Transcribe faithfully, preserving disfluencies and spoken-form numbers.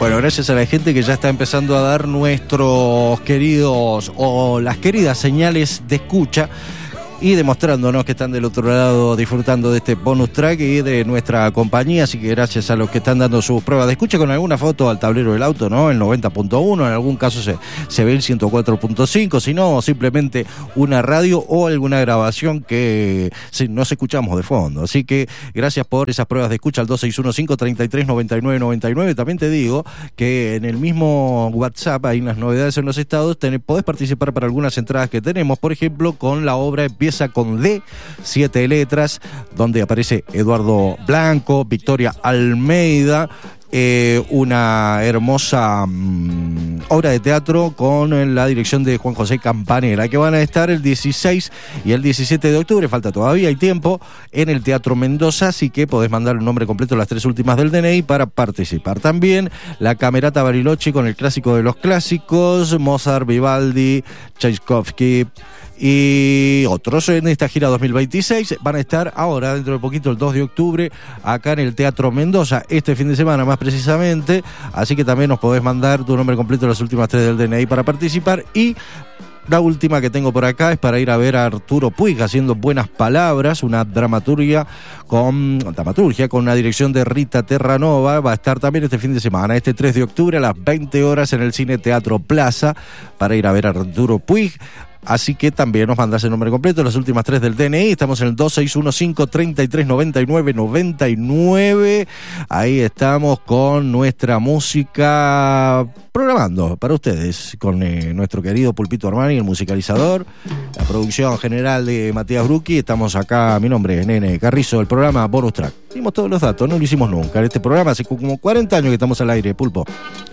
Bueno, gracias a la gente que ya está empezando a dar nuestros queridos o las queridas señales de escucha y demostrándonos que están del otro lado disfrutando de este bonus track y de nuestra compañía, así que gracias a los que están dando sus pruebas de escucha con alguna foto al tablero del auto, ¿no? El noventa punto uno, en algún caso se, se ve el ciento cuatro punto cinco, si no, simplemente una radio o alguna grabación que sí, nos escuchamos de fondo, así que gracias por esas pruebas de escucha al dos seis uno cinco, treinta y tres, noventa y nueve, noventa y nueve. También te digo que en el mismo WhatsApp hay unas novedades en los estados, tenés, podés participar para algunas entradas que tenemos, por ejemplo, con la obra Empieza con D, siete letras, donde aparece Eduardo Blanco, Victoria Almeida, eh, una hermosa mmm, obra de teatro con la dirección de Juan José Campanella, que van a estar el dieciséis y el diecisiete de octubre, falta todavía, hay tiempo, en el Teatro Mendoza, así que podés mandar el nombre completo, las tres últimas del D N I para participar. También la Camerata Bariloche con el clásico de los clásicos, Mozart, Vivaldi, Tchaikovsky y otros en esta gira dos mil veintiséis. Van a estar ahora, dentro de poquito, el dos de octubre, acá en el Teatro Mendoza, este fin de semana más precisamente, así que también nos podés mandar tu nombre completo, las últimas tres del D N I para participar. Y la última que tengo por acá es para ir a ver a Arturo Puig haciendo Buenas Palabras, una dramaturgia con dramaturgia con una dirección de Rita Terranova. Va a estar también este fin de semana, este tres de octubre a las veinte horas en el Cine Teatro Plaza, para ir a ver a Arturo Puig. Así que también nos mandás el nombre completo, las últimas tres del D N I. Estamos en el dos seis uno cinco, treinta y tres, noventa y nueve, noventa y nueve. Ahí estamos con nuestra música programando para ustedes, con eh, nuestro querido Pulpito Armani, el musicalizador, la producción general de Matías Brucchi. Estamos acá, mi nombre es Nene Carrizo, el programa Bonus Track. Dimos todos los datos, no lo hicimos nunca en este programa, hace como cuarenta años que estamos al aire, Pulpo.